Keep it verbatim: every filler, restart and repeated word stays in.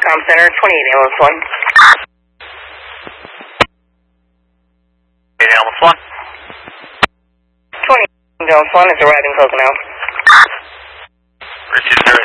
Com Center, twenty-eight Ambulance one. eight Ambulance one. twenty-eight Ambulance one is arriving Pocono. Richard,